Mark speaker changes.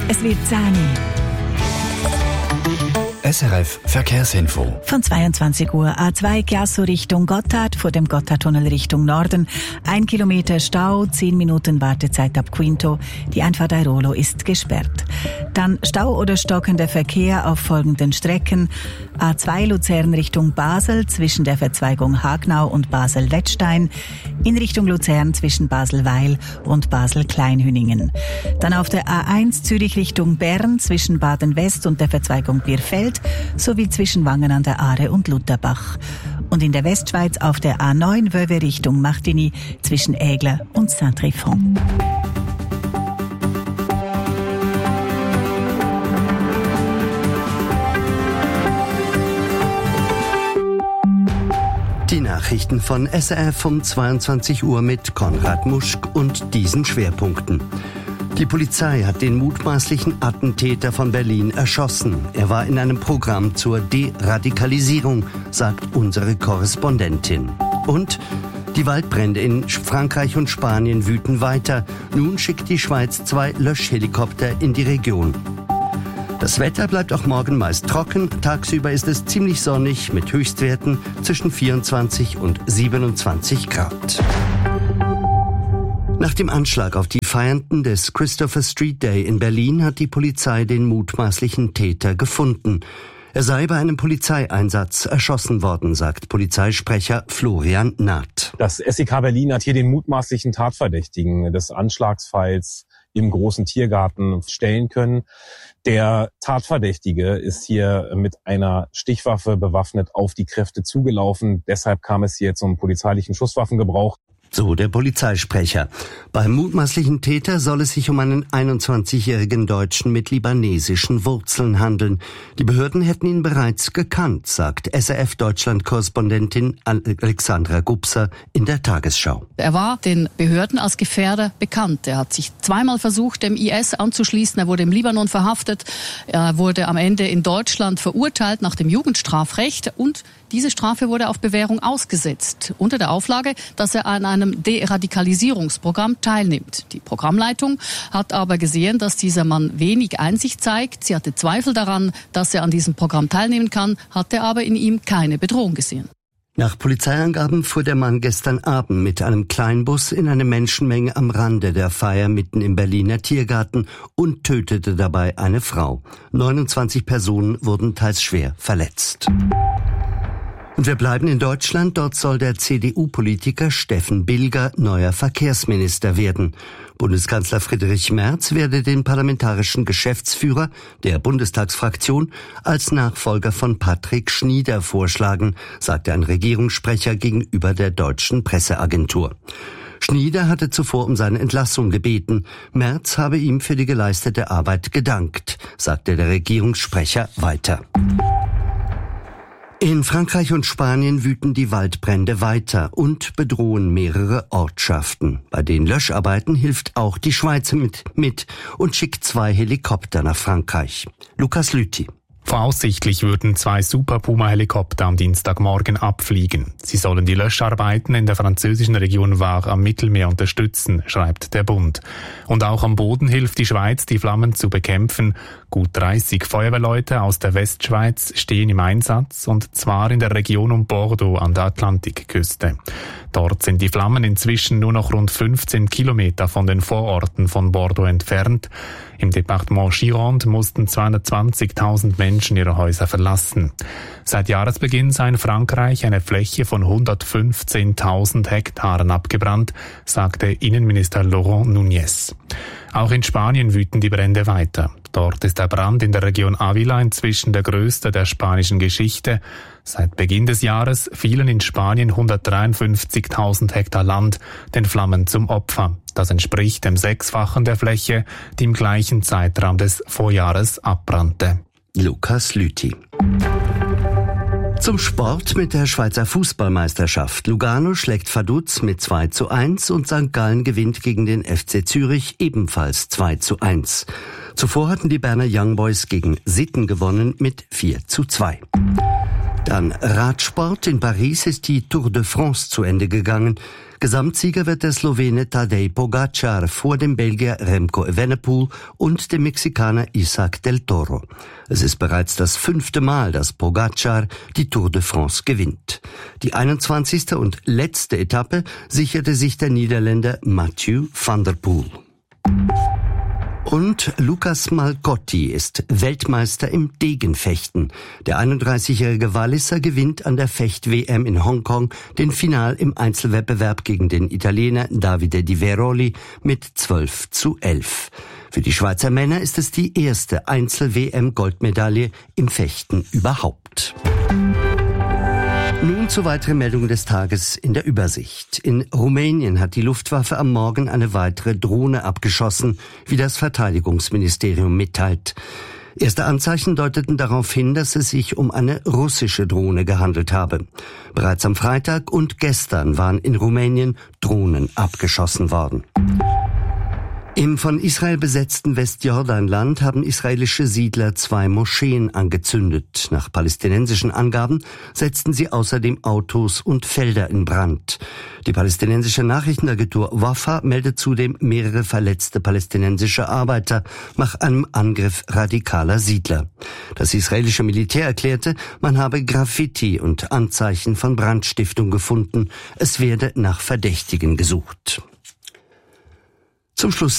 Speaker 1: Es wird 10 Uhr.
Speaker 2: SRF Verkehrsinfo.
Speaker 1: Von 22 Uhr A2 Chiasso Richtung Gotthard, vor dem Gotthardtunnel Richtung Norden. 1 Kilometer Stau, 10 Minuten Wartezeit ab Quinto. Die Einfahrt Airolo ist gesperrt. Dann Stau oder stockender Verkehr auf folgenden Strecken. A2 Luzern Richtung Basel zwischen der Verzweigung Hagnau und Basel-Wettstein. In Richtung Luzern zwischen Basel-Weil und Basel-Kleinhüningen. Dann auf der A1 Zürich Richtung Bern zwischen Baden-West und der Verzweigung Bierfeld sowie zwischen Wangen an der Aare und Lutherbach. Und in der Westschweiz auf der A9 Wöwe Richtung Martigny zwischen Aigle und Saint-Tryphon.
Speaker 3: Die Nachrichten von SRF um 22 Uhr mit Konrad Muschk und diesen Schwerpunkten. Die Polizei hat den mutmaßlichen Attentäter von Berlin erschossen. Er war in einem Programm zur Deradikalisierung, sagt unsere Korrespondentin. Und die Waldbrände in Frankreich und Spanien wüten weiter. Nun schickt die Schweiz 2 Löschhelikopter in die Region. Das Wetter bleibt auch morgen meist trocken. Tagsüber ist es ziemlich sonnig mit Höchstwerten zwischen 24 und 27 Grad. Nach dem Anschlag auf die Feiernden des Christopher Street Day in Berlin hat die Polizei den mutmaßlichen Täter gefunden. Er sei bei einem Polizeieinsatz erschossen worden, sagt Polizeisprecher Florian Naht.
Speaker 4: Das SEK Berlin hat hier den mutmaßlichen Tatverdächtigen des Anschlagsfalls im großen Tiergarten stellen können. Der Tatverdächtige ist hier mit einer Stichwaffe bewaffnet auf die Kräfte zugelaufen. Deshalb kam es hier zum polizeilichen Schusswaffengebrauch.
Speaker 3: So der Polizeisprecher. Beim mutmaßlichen Täter soll es sich um einen 21-jährigen Deutschen mit libanesischen Wurzeln handeln. Die Behörden hätten ihn bereits gekannt, sagt SRF-Deutschland-Korrespondentin Alexandra Gubser in der Tagesschau.
Speaker 5: Er war den Behörden als Gefährder bekannt. Er hat sich zweimal versucht, dem IS anzuschließen. Er wurde im Libanon verhaftet. Er wurde am Ende in Deutschland verurteilt nach dem Jugendstrafrecht und diese Strafe wurde auf Bewährung ausgesetzt, unter der Auflage, dass er an einem Deradikalisierungsprogramm teilnimmt. Die Programmleitung hat aber gesehen, dass dieser Mann wenig Einsicht zeigt. Sie hatte Zweifel daran, dass er an diesem Programm teilnehmen kann, hatte aber in ihm keine Bedrohung gesehen.
Speaker 3: Nach Polizeiangaben fuhr der Mann gestern Abend mit einem Kleinbus in eine Menschenmenge am Rande der Feier mitten im Berliner Tiergarten und tötete dabei eine Frau. 29 Personen wurden teils schwer verletzt. Und wir bleiben in Deutschland. Dort soll der CDU-Politiker Steffen Bilger neuer Verkehrsminister werden. Bundeskanzler Friedrich Merz werde den parlamentarischen Geschäftsführer der Bundestagsfraktion als Nachfolger von Patrick Schnieder vorschlagen, sagte ein Regierungssprecher gegenüber der deutschen Presseagentur. Schnieder hatte zuvor um seine Entlassung gebeten. Merz habe ihm für die geleistete Arbeit gedankt, sagte der Regierungssprecher weiter. In Frankreich und Spanien wüten die Waldbrände weiter und bedrohen mehrere Ortschaften. Bei den Löscharbeiten hilft auch die Schweiz mit und schickt 2 Helikopter nach Frankreich. Lukas Lüthi.
Speaker 6: Voraussichtlich würden 2 Super Puma-Helikopter am Dienstagmorgen abfliegen. Sie sollen die Löscharbeiten in der französischen Region Var am Mittelmeer unterstützen, schreibt der Bund. Und auch am Boden hilft die Schweiz, die Flammen zu bekämpfen. Gut 30 Feuerwehrleute aus der Westschweiz stehen im Einsatz, und zwar in der Region um Bordeaux an der Atlantikküste. Dort sind die Flammen inzwischen nur noch rund 15 Kilometer von den Vororten von Bordeaux entfernt. Im Departement Gironde mussten 220.000 Menschen ihre Häuser verlassen. Seit Jahresbeginn sei in Frankreich eine Fläche von 115.000 Hektaren abgebrannt, sagte Innenminister Laurent Nunez. Auch in Spanien wüten die Brände weiter. Dort ist der Brand in der Region Ávila inzwischen der größte der spanischen Geschichte. Seit Beginn des Jahres fielen in Spanien 153.000 Hektar Land den Flammen zum Opfer. Das entspricht dem 6-fachen der Fläche, die im gleichen Zeitraum des Vorjahres abbrannte.
Speaker 3: Lukas Lüthi. Zum Sport mit der Schweizer Fußballmeisterschaft. Lugano schlägt Vaduz mit 2:1 und St. Gallen gewinnt gegen den FC Zürich ebenfalls 2:1. Zuvor hatten die Berner Young Boys gegen Sitten gewonnen mit 4:2. Dann Radsport. In Paris ist die Tour de France zu Ende gegangen. Gesamtsieger wird der Slowene Tadej Pogačar vor dem Belgier Remco Evenepoel und dem Mexikaner Isaac del Toro. Es ist bereits das 5. Mal, dass Pogačar die Tour de France gewinnt. Die 21. und letzte Etappe sicherte sich der Niederländer Mathieu van der Poel. Und Lucas Malcotti ist Weltmeister im Degenfechten. Der 31-jährige Walliser gewinnt an der Fecht-WM in Hongkong den Final im Einzelwettbewerb gegen den Italiener Davide Di Veroli mit 12:11. Für die Schweizer Männer ist es die erste Einzel-WM-Goldmedaille im Fechten überhaupt. Nun zu weiteren Meldungen des Tages in der Übersicht. In Rumänien hat die Luftwaffe am Morgen eine weitere Drohne abgeschossen, wie das Verteidigungsministerium mitteilt. Erste Anzeichen deuteten darauf hin, dass es sich um eine russische Drohne gehandelt habe. Bereits am Freitag und gestern waren in Rumänien Drohnen abgeschossen worden. Im von Israel besetzten Westjordanland haben israelische Siedler 2 Moscheen angezündet. Nach palästinensischen Angaben setzten sie außerdem Autos und Felder in Brand. Die palästinensische Nachrichtenagentur Wafa meldet zudem mehrere verletzte palästinensische Arbeiter nach einem Angriff radikaler Siedler. Das israelische Militär erklärte, man habe Graffiti und Anzeichen von Brandstiftung gefunden. Es werde nach Verdächtigen gesucht. Zum Schluss